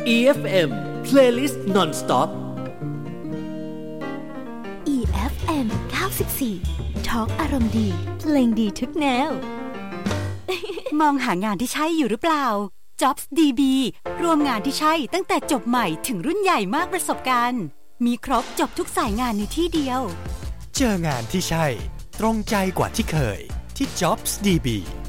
EFM Playlist Non-Stop EFM 94 Talk อารมณ์ดีเพลงดีทุกแนว มองหางานที่ใช่อยู่หรือเปล่า Jobs DB รวมงานที่ใช่ตั้งแต่จบใหม่ถึงรุ่นใหญ่มากประสบการณ์มีครบจบทุกสายงานในที่เดียวเจองานที่ใช่ตรงใจกว่าที่เคยที่ Jobs DB